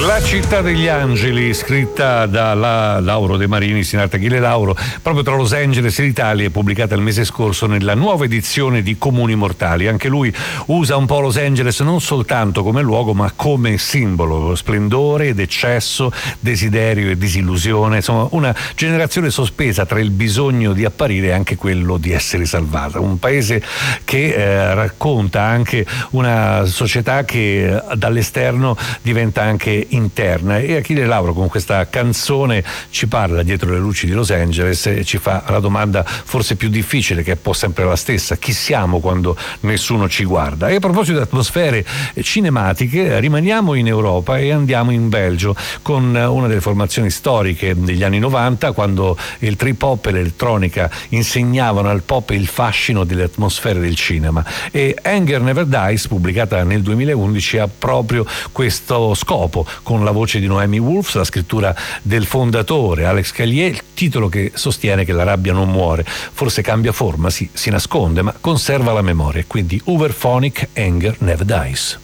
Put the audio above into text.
La città degli angeli, scritta da Lauro De Marinis in arte Achille Lauro, proprio tra Los Angeles e l'Italia, è pubblicata il mese scorso nella nuova edizione di Comuni Mortali. Anche lui usa un po' Los Angeles non soltanto come luogo, ma come simbolo: splendore ed eccesso, desiderio e disillusione, insomma una generazione sospesa tra il bisogno di apparire e anche quello di essere salvata. Un paese che racconta anche una società che dall'esterno diventa anche interna, e Achille Lauro con questa canzone ci parla dietro le luci di Los Angeles e ci fa la domanda forse più difficile, che è un po' sempre la stessa: chi siamo quando nessuno ci guarda? E a proposito di atmosfere cinematiche, rimaniamo in Europa e andiamo in Belgio con una delle formazioni storiche degli anni 90, quando il trip hop e l'elettronica insegnavano al pop il fascino delle atmosfere del cinema, e Anger Never Dies, pubblicata nel 2011, ha proprio questo scopo, con la voce di Noemi Wolf, la scrittura del fondatore Alex Callier, il titolo che sostiene che la rabbia non muore, forse cambia forma, si nasconde, ma conserva la memoria. Quindi Uberphonic, Anger Never Dies.